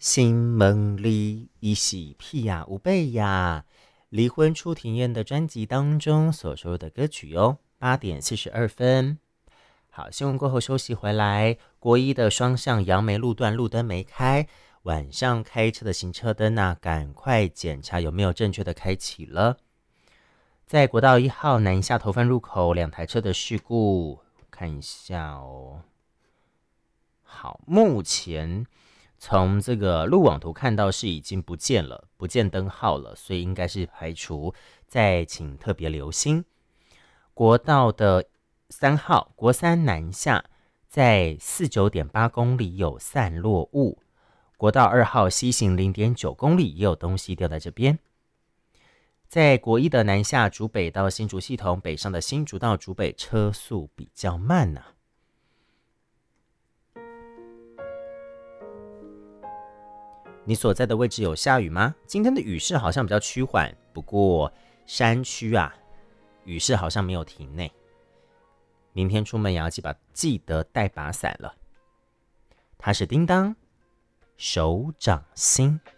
新梦里依稀屁呀无背呀，离婚初体验的专辑当中所收录的歌曲哦。8:42。好，新闻过后休息回来。国一的双向杨梅路段路灯没开，晚上开车的行车灯赶快检查有没有正确的开启了。在国道1号南下头份入口2台车的事故，看一下哦。好，目前从这个路网图看到是已经不见了，不见灯号了，所以应该是排除，再请特别留心。国道的3号国三南下，在49.8公里有散落物。国道2号西行0.9公里也有东西掉在这边。在国一的南下竹北到新竹系统，北上的新竹到竹北车速比较慢你所在的位置有下雨吗？今天的雨势好像比较趋缓，不过山区雨势好像没有停呢。明天出门也要记得带把伞了。他是叮当手掌心。